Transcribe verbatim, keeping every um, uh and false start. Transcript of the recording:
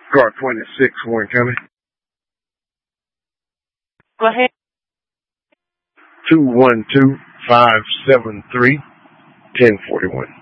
Car twenty-six, Warren County. Go ahead. two one two, five seven three, one zero four one.